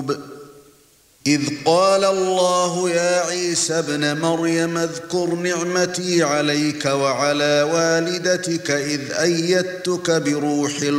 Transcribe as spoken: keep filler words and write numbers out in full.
إذ قال الله يا عيسى ابن مريم اذكر نعمتي عليك وعلى والدتك إذ أيدتك بروح